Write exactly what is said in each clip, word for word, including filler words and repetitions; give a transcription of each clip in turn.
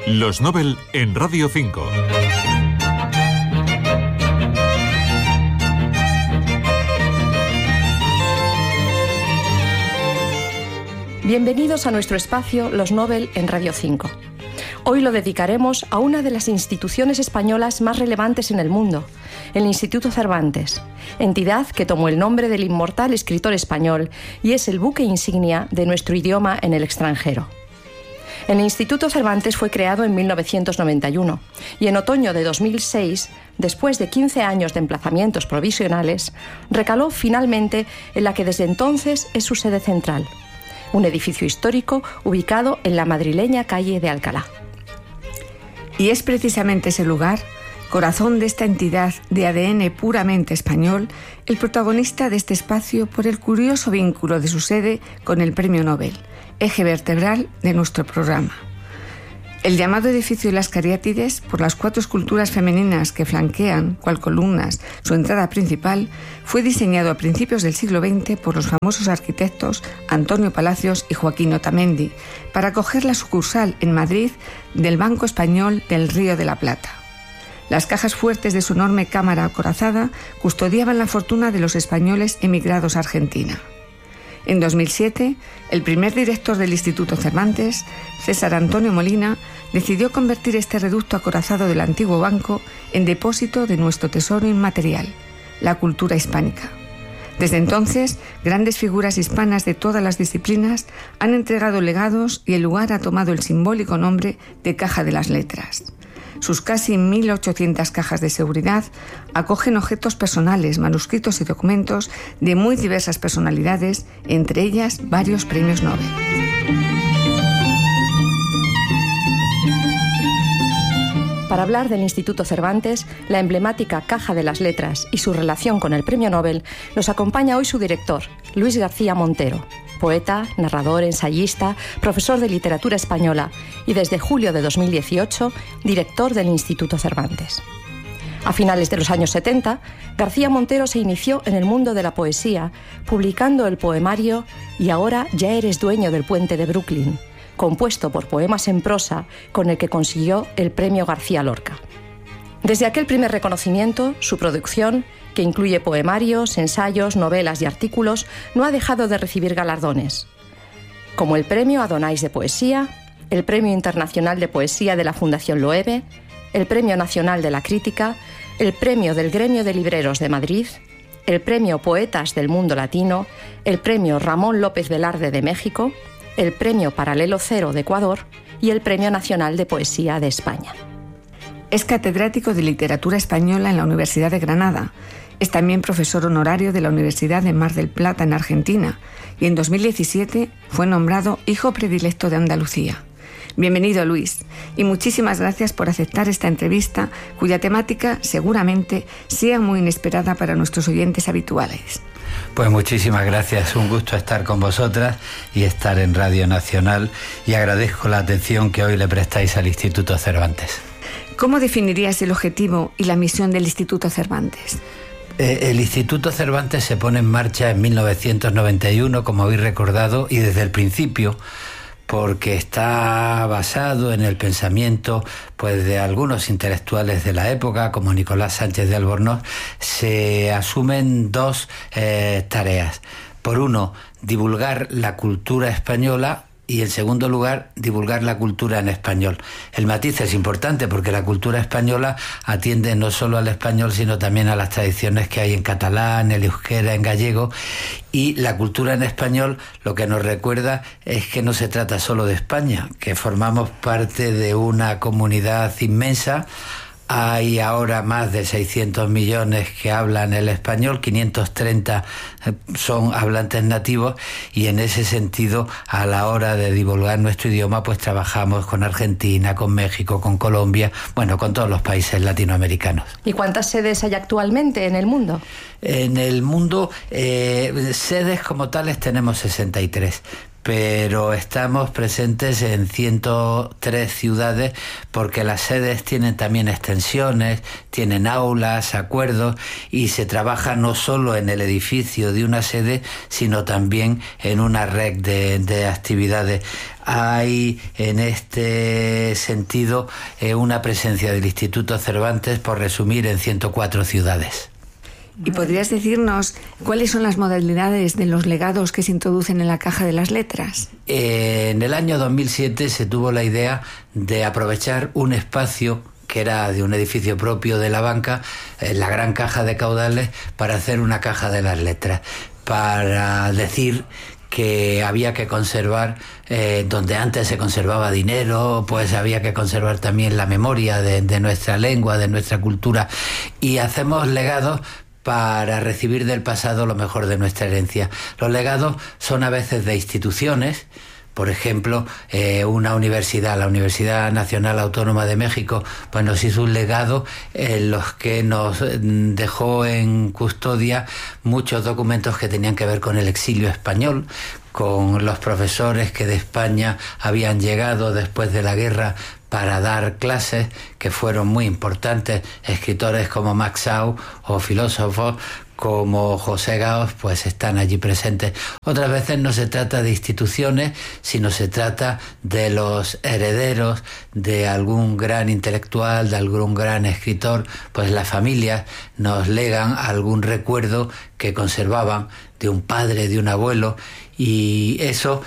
Los Nobel en Radio cinco. Bienvenidos a nuestro espacio Los Nobel en Radio cinco. Hoy lo dedicaremos a una de las instituciones españolas más relevantes en el mundo, el Instituto Cervantes, entidad que tomó el nombre del inmortal escritor español y es el buque insignia de nuestro idioma en el extranjero. El Instituto Cervantes fue creado en mil novecientos noventa y uno y en otoño de dos mil seis, después de quince años de emplazamientos provisionales, recaló finalmente en la que desde entonces es su sede central, un edificio histórico ubicado en la madrileña calle de Alcalá. Y es precisamente ese lugar, corazón de esta entidad de A D N puramente español, el protagonista de este espacio por el curioso vínculo de su sede con el Premio Nobel, eje vertebral de nuestro programa. El llamado edificio de las Cariátides, por las cuatro esculturas femeninas que flanquean, cual columnas, su entrada principal, fue diseñado a principios del siglo veinte por los famosos arquitectos Antonio Palacios y Joaquín Otamendi, para acoger la sucursal en Madrid del Banco Español del Río de la Plata. Las cajas fuertes de su enorme cámara acorazada custodiaban la fortuna de los españoles emigrados a Argentina. En dos mil siete, el primer director del Instituto Cervantes, César Antonio Molina, decidió convertir este reducto acorazado del antiguo banco en depósito de nuestro tesoro inmaterial, la cultura hispánica. Desde entonces, grandes figuras hispanas de todas las disciplinas han entregado legados y el lugar ha tomado el simbólico nombre de Caja de las Letras. Sus casi mil ochocientas cajas de seguridad acogen objetos personales, manuscritos y documentos de muy diversas personalidades, entre ellas varios premios Nobel. Para hablar del Instituto Cervantes, la emblemática Caja de las Letras y su relación con el Premio Nobel, nos acompaña hoy su director, Luis García Montero, poeta, narrador, ensayista, profesor de literatura española y desde julio de dos mil dieciocho, director del Instituto Cervantes. A finales de los años setenta, García Montero se inició en el mundo de la poesía, publicando el poemario Y ahora ya eres dueño del puente de Brooklyn, compuesto por poemas en prosa, con el que consiguió el premio García Lorca. Desde aquel primer reconocimiento, su producción, que incluye poemarios, ensayos, novelas y artículos, no ha dejado de recibir galardones, como el Premio Adonais de Poesía, el Premio Internacional de Poesía de la Fundación Loewe, el Premio Nacional de la Crítica, el Premio del Gremio de Libreros de Madrid, el Premio Poetas del Mundo Latino, el Premio Ramón López Velarde de México, el Premio Paralelo Cero de Ecuador y el Premio Nacional de Poesía de España. Es catedrático de Literatura Española en la Universidad de Granada. Es también profesor honorario de la Universidad de Mar del Plata en Argentina y en dos mil diecisiete fue nombrado Hijo Predilecto de Andalucía. Bienvenido, Luis, y muchísimas gracias por aceptar esta entrevista, cuya temática seguramente sea muy inesperada para nuestros oyentes habituales. Pues muchísimas gracias, un gusto estar con vosotras y estar en Radio Nacional, y agradezco la atención que hoy le prestáis al Instituto Cervantes. ¿Cómo definirías el objetivo y la misión del Instituto Cervantes? Eh, el Instituto Cervantes se pone en marcha en mil novecientos noventa y uno, como habéis recordado, y desde el principio, porque está basado en el pensamiento pues de algunos intelectuales de la época, como Nicolás Sánchez de Albornoz, se asumen dos eh, tareas. Por uno, divulgar la cultura española, y en segundo lugar, divulgar la cultura en español. El matiz es importante porque la cultura española atiende no solo al español, sino también a las tradiciones que hay en catalán, en euskera, en gallego. Y la cultura en español lo que nos recuerda es que no se trata solo de España, que formamos parte de una comunidad inmensa. Hay ahora más de seiscientos millones que hablan el español, quinientos treinta son hablantes nativos, y en ese sentido, a la hora de divulgar nuestro idioma, pues trabajamos con Argentina, con México, con Colombia, bueno, con todos los países latinoamericanos. ¿Y cuántas sedes hay actualmente en el mundo? En el mundo, eh, sedes como tales tenemos sesenta y tres, pero estamos presentes en ciento tres ciudades porque las sedes tienen también extensiones, tienen aulas, acuerdos, y se trabaja no solo en el edificio de una sede, sino también en una red de, de actividades. Hay en este sentido eh, una presencia del Instituto Cervantes, por resumir, en ciento cuatro ciudades. ¿Y podrías decirnos cuáles son las modalidades de los legados que se introducen en la Caja de las Letras? Eh, en el año dos mil siete se tuvo la idea de aprovechar un espacio que era de un edificio propio de la banca, eh, la gran caja de caudales, para hacer una Caja de las Letras, para decir que había que conservar, eh, donde antes se conservaba dinero, pues había que conservar también la memoria de, de nuestra lengua, de nuestra cultura, y hacemos legados para recibir del pasado lo mejor de nuestra herencia. Los legados son a veces de instituciones. Por ejemplo, eh, una universidad, la Universidad Nacional Autónoma de México, pues nos hizo un legado en los que nos dejó en custodia muchos documentos que tenían que ver con el exilio español, con los profesores que de España habían llegado después de la guerra para dar clases, que fueron muy importantes, escritores como Max Sau o filósofos como José Gaos, pues están allí presentes. Otras veces no se trata de instituciones, sino se trata de los herederos de algún gran intelectual, de algún gran escritor, pues las familias nos legan algún recuerdo que conservaban de un padre, de un abuelo, y eso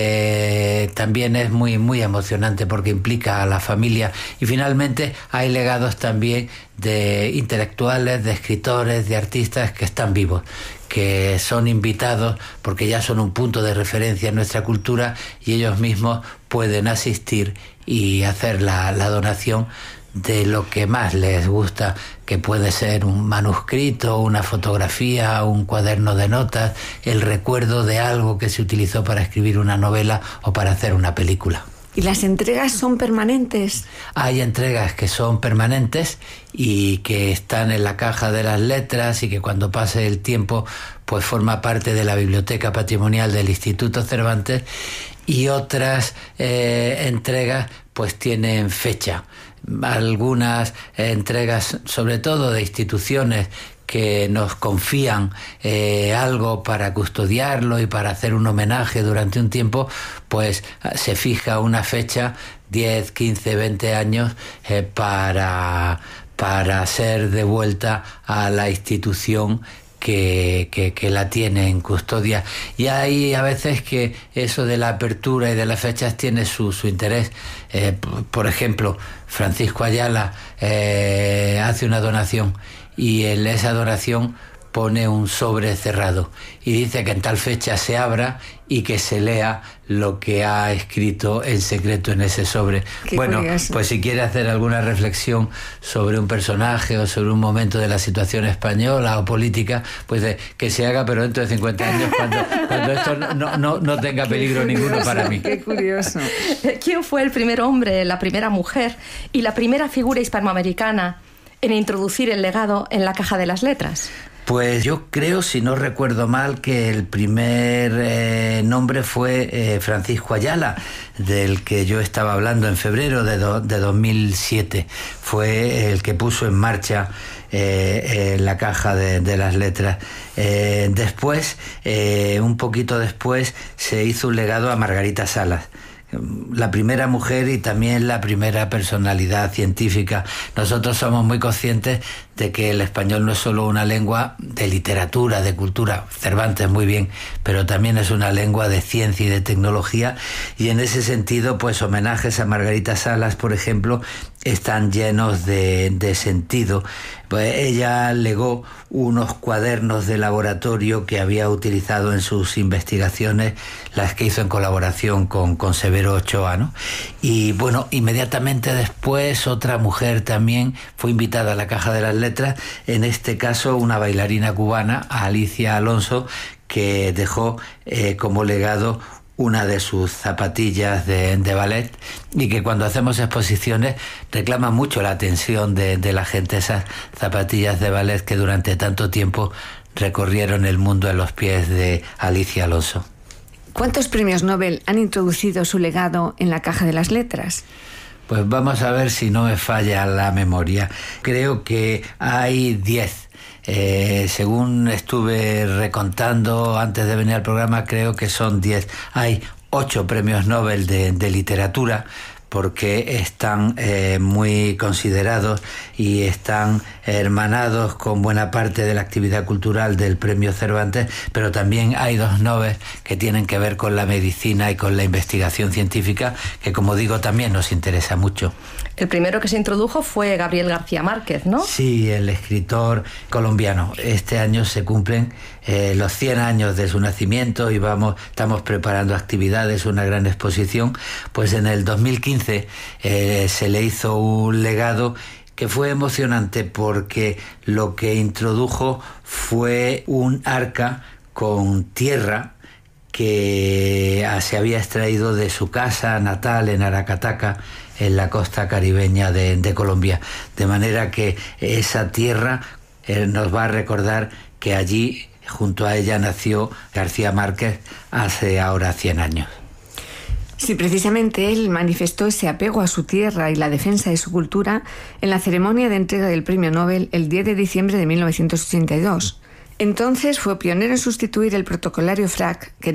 eh, también es muy, muy emocionante porque implica a la familia. Y finalmente hay legados también de intelectuales, de escritores, de artistas que están vivos, que son invitados porque ya son un punto de referencia en nuestra cultura y ellos mismos pueden asistir y hacer la, la donación de lo que más les gusta, que puede ser un manuscrito, una fotografía, un cuaderno de notas, el recuerdo de algo que se utilizó para escribir una novela o para hacer una película. ¿Y las entregas son permanentes? Hay entregas que son permanentes y que están en la Caja de las Letras y que cuando pase el tiempo pues forma parte de la Biblioteca Patrimonial del Instituto Cervantes, y otras eh, entregas pues tienen fecha. Algunas eh, entregas, sobre todo de instituciones que nos confían eh, algo para custodiarlo y para hacer un homenaje durante un tiempo, pues se fija una fecha, diez, quince, veinte años, eh, para, para ser devuelta a la institución Que, que, que la tiene en custodia. Y hay a veces que eso de la apertura y de las fechas tiene su, su interés. Eh, por ejemplo, Francisco Ayala eh, hace una donación y en esa donación pone un sobre cerrado y dice que en tal fecha se abra y que se lea lo que ha escrito en secreto en ese sobre. Qué bueno, curioso. pues si quiere hacer alguna reflexión sobre un personaje o sobre un momento de la situación española o política, pues de, que se haga, pero dentro de cincuenta años, cuando, cuando esto no, no, no tenga peligro ninguno para mí. Qué curioso. ¿Quién fue el primer hombre, la primera mujer y la primera figura hispanoamericana en introducir el legado en la Caja de las Letras? Pues yo creo, si no recuerdo mal, que el primer eh, nombre fue eh, Francisco Ayala, del que yo estaba hablando en febrero de, do, de dos mil siete. Fue el que puso en marcha eh, eh, la Caja de, de las Letras. Eh, después, eh, un poquito después, se hizo un legado a Margarita Salas, la primera mujer y también la primera personalidad científica. Nosotros somos muy conscientes de que el español no es solo una lengua de literatura, de cultura, Cervantes muy bien, pero también es una lengua de ciencia y de tecnología, y en ese sentido, pues homenajes a Margarita Salas, por ejemplo, están llenos de, de sentido. Pues ella legó unos cuadernos de laboratorio que había utilizado en sus investigaciones, las que hizo en colaboración con, con Severo Ochoa, ¿no? Y bueno, inmediatamente después otra mujer también fue invitada a la Caja de las Letras, en este caso una bailarina cubana, Alicia Alonso, que dejó eh, como legado una de sus zapatillas de, de ballet, y que cuando hacemos exposiciones reclama mucho la atención de, de la gente, esas zapatillas de ballet que durante tanto tiempo recorrieron el mundo en los pies de Alicia Alonso. ¿Cuántos premios Nobel han introducido su legado en la caja de las letras? Pues vamos a ver si no me falla la memoria. Creo que hay diez. Eh, según estuve recontando antes de venir al programa, creo que son diez. Hay ocho premios Nobel de, de literatura, porque están eh, muy considerados y están hermanados con buena parte de la actividad cultural del Premio Cervantes, pero también hay dos Nobel que tienen que ver con la medicina y con la investigación científica, que, como digo, también nos interesa mucho. El primero que se introdujo fue Gabriel García Márquez, ¿no? Sí, el escritor colombiano. Este año se cumplen eh, los cien años de su nacimiento y vamos, estamos preparando actividades, una gran exposición. Pues en el dos mil quince eh, se le hizo un legado que fue emocionante, porque lo que introdujo fue un arca con tierra que se había extraído de su casa natal en Aracataca, en la costa caribeña de, de Colombia. De manera que esa tierra eh, nos va a recordar que allí, junto a ella, nació García Márquez hace ahora cien años. Sí, precisamente él manifestó ese apego a su tierra y la defensa de su cultura en la ceremonia de entrega del Premio Nobel el diez de diciembre de mil novecientos ochenta y dos. Entonces fue pionero en sustituir el protocolario frac que